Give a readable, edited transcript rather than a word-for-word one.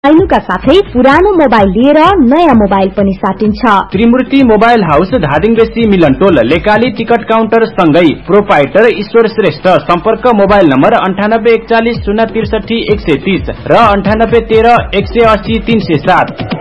आइनुका साथै पुरानो मोबाइल लिएर नयाँ मोबाइल पनि साटिन्छ। त्रिमूर्ति मोबाइल हाउस धादिङ बेसी मिलनटोल लेकाली टिकट काउन्टर सँगै प्रोपाइटर ईश्वर श्रेष्ठ। सम्पर्क मोबाइल नम्बर 9841 063 130 र 9813 180 307।